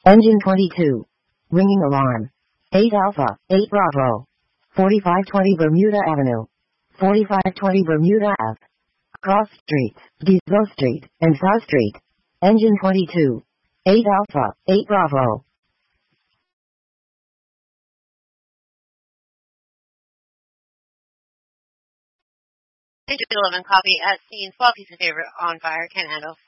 Engine 22. Ringing alarm. 8 Alpha, 8 Bravo. 4520 Bermuda Avenue. 4520 Bermuda Ave. Cross Streets, Depot Street, and South Street. Engine 22. 8 Alpha, 8 Bravo. Engine 11, copy at scene. 12, piece of favor on fire, can handle.